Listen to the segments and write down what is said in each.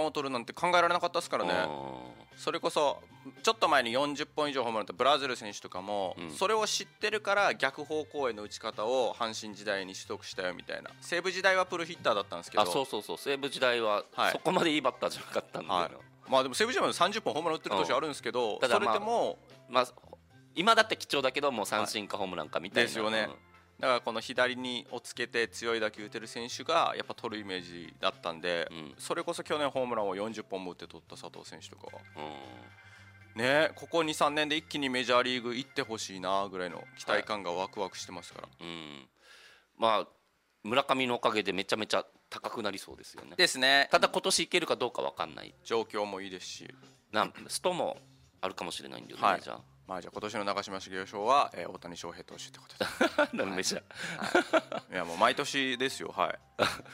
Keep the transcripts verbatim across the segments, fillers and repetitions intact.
を取るなんて考えられなかったですからね。それこそちょっと前によんじゅっぽん以上ホームランってブラジル選手とかも、うん、それを知ってるから逆方向への打ち方を阪神時代に取得したよみたいな。西武時代はプルヒッターだったんですけど、 あそうそうそう、西武時代はそこまでいいバッターじゃなかったんで、はい、 まあでも西武時代までさんじゅっぽんホームラン打ってる年あるんですけど、うん、それでも、 まあ、今だって貴重だけどもう三振かホームランかみたいな、 ですよね、うん、だからこの左にをつけて強い打球打てる選手がやっぱ取るイメージだったんで、うん、それこそ去年ホームランをよんじゅっぽんも打って取った佐藤選手とかは、うん、ね、ここ にさんねんで一気にメジャーリーグ行ってほしいなぐらいの期待感がワクワクしてますから、はい、うん、 まあ村上のおかげでめちゃめちゃ高くなりそうですよね。 ですね。 ただ今年いけるかどうか分かんない状況もいいですし、 なんストもあるかもしれないんだよね、 はい、 じゃあまあじゃあ今年の長嶋茂雄賞は、えー、大谷翔平投手ってことでなんでじゃ、 はい、いやもう毎年ですよ、はい、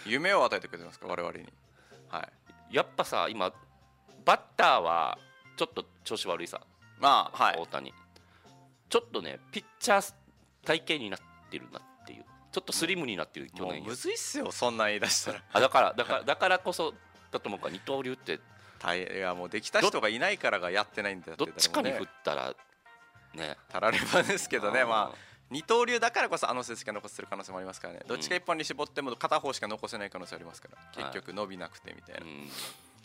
夢を与えてくれてますから我々に、はい、 やっぱさ今バッターはちょっと調子悪いさ、 まあはい、 大谷ちょっとねピッチャー体型になってるなっていう、ちょっとスリムになってる去年。 もうむずいっすよそんなん言い出したらあだからだからだからこそだと思うから二刀流っていやもうできた人がいないからがやってないんだよって、 どっちかに振ったらねたらればですけどね、まあ二刀流だからこそあの成績が残せる可能性もありますからね。どっちか一本に絞っても片方しか残せない可能性ありますから、うん、結局伸びなくてみたいな、はい、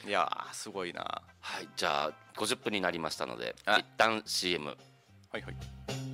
いやーすごいな。 はい、じゃあごじゅっぷんになりましたので一旦 シーエム。 はいはい。